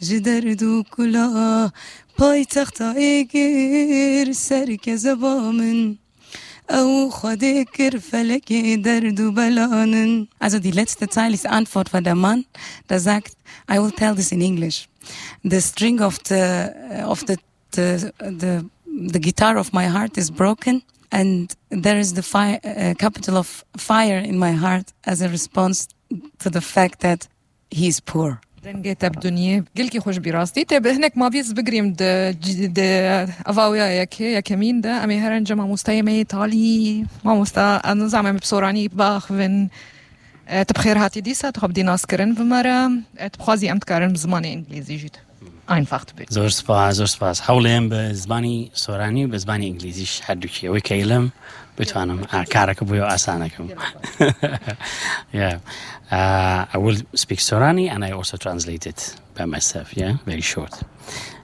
جدرد و کلا پای تخت ایگر سر که زبامن او خودی کر فلکی درد و belanen. Also die letzte Zeile ist Antwort von der Mann, der sagt, I will tell this in English. The string of the guitar of my heart is broken, and there is the capital of fire in my heart as a response to the fact that he is poor. دنگت بدنیه گل کی خوش بیراستی ته به هنک ما بیز بگریم د اواویا یکی یکمین ده امی هرن جمع مستیمه تالی ما مستا نظام بسورانی باخ ون تبخیر هاتی دیسا تخب دی ناس کرن و مرا تبخوازی امت کارن بزمان انگلیزی جید einfach تبی زور سپاس حولیم به زبانی سورانی و به زبانی انگلیزیش هر دوکی وی کلم بتوانم کارک بوی آسانه کم. Yeah. I will speak Sorani and I also translate it by myself, very short.